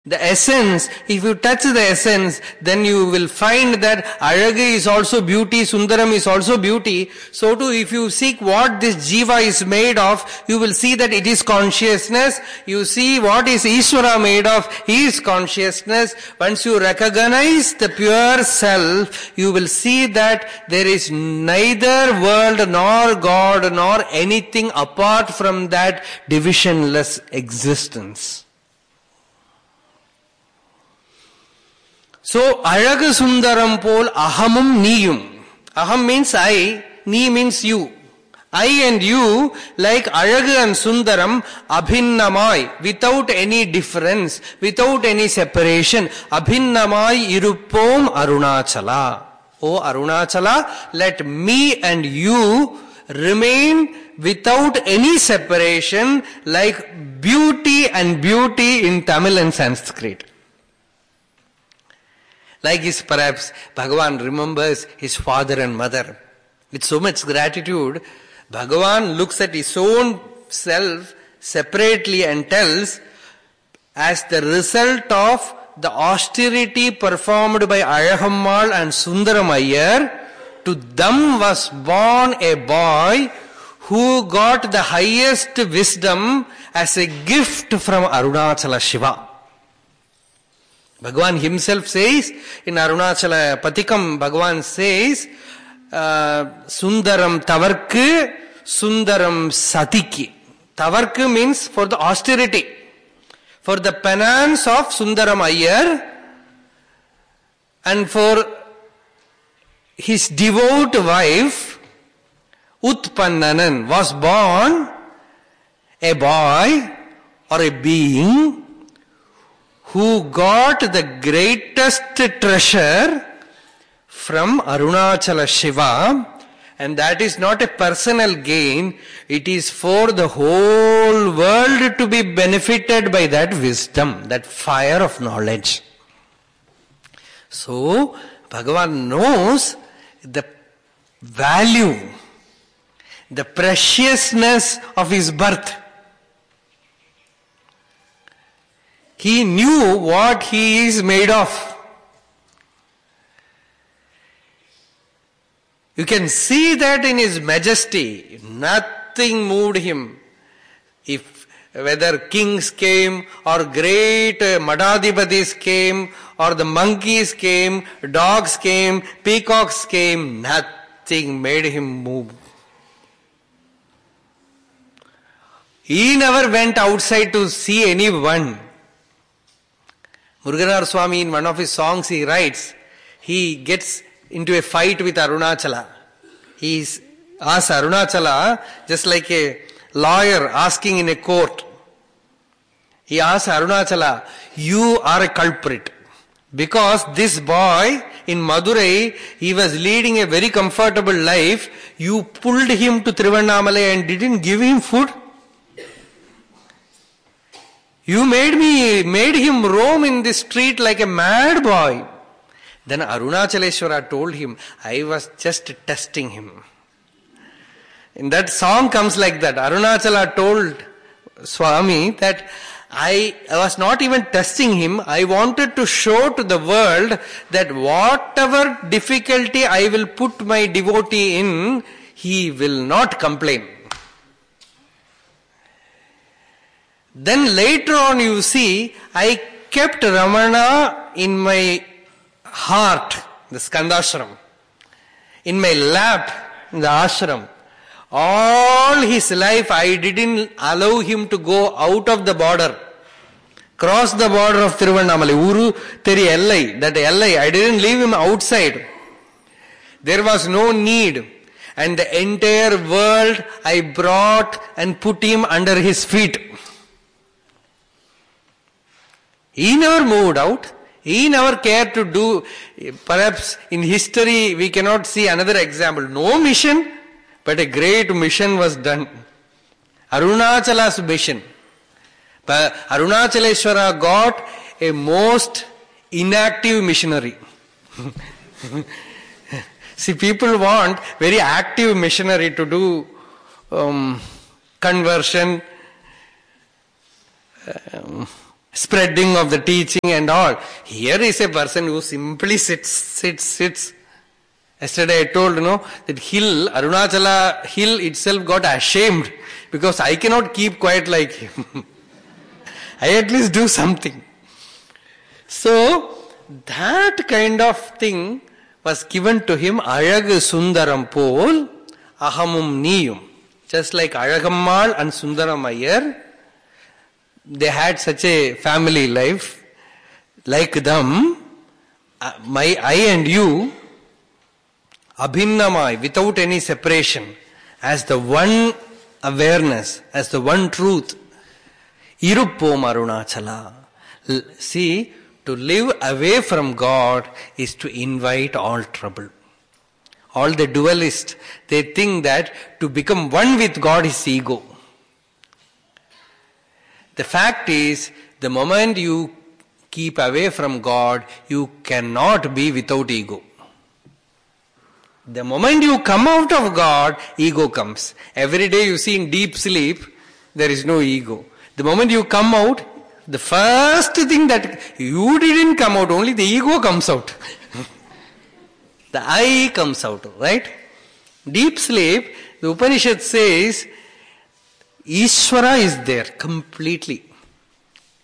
The essence, if you touch the essence, then you will find that Alaga is also beauty, Sundaram is also beauty. So too, if you seek what this Jiva is made of, you will see that it is consciousness. You see what is Ishvara made of, he is consciousness. Once you recognize the pure self, you will see that there is neither world nor God nor anything apart from that divisionless existence. So, Alaga Sundaram pol ahamum niyum. Aham means I, ni means you. I and you, like Alaga and Sundaram, abhinnamai, without any difference, without any separation, abhinnamai iruppom Arunachala. O Arunachala, let me and you remain without any separation, like beauty and beauty in Tamil and Sanskrit. Like his, perhaps Bhagavan remembers his father and mother. With so much gratitude, Bhagavan looks at his own self separately and tells, as the result of the austerity performed by Alagammal and Sundaram Iyer, to them was born a boy who got the highest wisdom as a gift from Arunachala Shiva. Bhagavan himself says, in Arunachala Patikam, Bhagavan says, Sundaram Tavarku, Sundaram Satiki. Tavarku means for the austerity, for the penance of Sundaram Iyer, and for his devout wife, Utpannanan, was born a boy or a being who got the greatest treasure from Arunachala Shiva, and that is not a personal gain, it is for the whole world to be benefited by that wisdom, that fire of knowledge. So, Bhagavan knows the value, the preciousness of his birth. He knew what he is made of. You can see that in his majesty. Nothing moved him. If whether kings came or great Madhadhipatis came or the monkeys came, dogs came, peacocks came, nothing made him move. He never went outside to see anyone. Muruganar Swami, in one of his songs, he writes, he gets into a fight with Arunachala. He asks Arunachala, just like a lawyer asking in a court. He asks Arunachala, you are a culprit. Because this boy in Madurai, he was leading a very comfortable life. You pulled him to Tiruvannamalai and didn't give him food. You made him roam in the street like a mad boy. Then Arunachaleshwara told him, I was just testing him. In that song comes like that. Arunachala told Swami that I was not even testing him. I wanted to show to the world that whatever difficulty I will put my devotee in, he will not complain. Then later on you see, I kept Ramana in my heart, the Skandashram, in my lap, in the ashram. All his life I didn't allow him to go out of the border, cross the border of Tiruvannamalai, Uru Teri Ellai, that Ellai, I didn't leave him outside. There was no need. And the entire world I brought and put him under his feet. He never moved out. He never cared to do, perhaps in history we cannot see another example. No mission, but a great mission was done. Arunachala's mission. But Arunachaleshwara got a most inactive missionary. See, people want very active missionary to do conversion, spreading of the teaching and all. Here is a person who simply sits. Yesterday I told, that Arunachala hill itself got ashamed because I cannot keep quiet like him. I at least do something. So, that kind of thing was given to him, Alagu Sundaram pol, Ahamum Niyum. Just like Alagammal and Sundaram Iyer, they had such a family life. Like them, I and you, Abhinnamai, without any separation, as the one awareness, as the one truth. Iruppom Arunachala. See, to live away from God is to invite all trouble. All the dualists, they think that to become one with God is ego. The fact is, the moment you keep away from God, you cannot be without ego. The moment you come out of God, ego comes. Every day you see in deep sleep, there is no ego. The moment you come out, the first thing that you didn't come out, only the ego comes out. The I comes out, right? Deep sleep, the Upanishad says, Ishvara is there completely.